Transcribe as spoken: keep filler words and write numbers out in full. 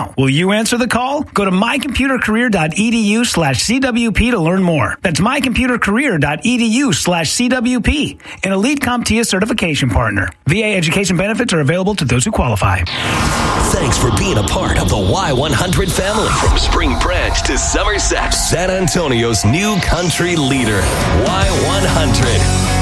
now. Will you answer the call? Go to mycomputercareer.edu slash CWP to learn more. That's mycomputercareer.edu slash CWP, an Elite CompTIA certification partner. V A education benefits are available to those who qualify. Thanks for being a part of the Y one hundred family. From Spring Branch to Somerset, San Antonio's new country leader, Y one hundred.